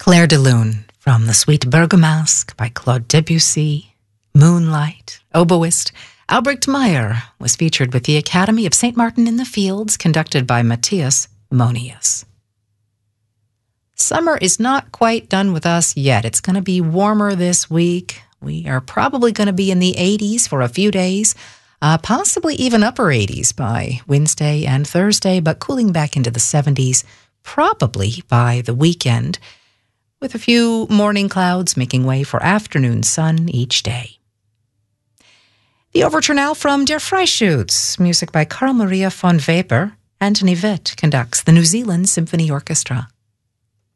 Clair de Lune from The Sweet Bergamasque by Claude Debussy, Moonlight, Oboist. Albrecht Meyer was featured with the Academy of St. Martin in the Fields, conducted by Matthias Monius. Summer is not quite done with us yet. It's going to be warmer this week. We are probably going to be in the 80s for a few days, possibly even upper 80s by Wednesday and Thursday, but cooling back into the 70s probably by the weekend, with a few morning clouds making way for afternoon sun each day. The overture now from Der Freischütz, music by Carl Maria von Weber. Anthony Witt conducts the New Zealand Symphony Orchestra.